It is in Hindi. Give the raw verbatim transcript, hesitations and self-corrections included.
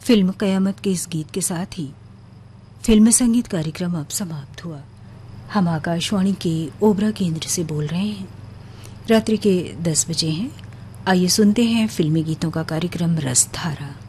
फिल्म कयामत के इस गीत के साथ ही फिल्म संगीत कार्यक्रम अब समाप्त हुआ। हम आकाशवाणी के ओबरा केंद्र से बोल रहे हैं। रात्रि के दस बजे हैं। आइए सुनते हैं फिल्मी गीतों का कार्यक्रम रसधारा।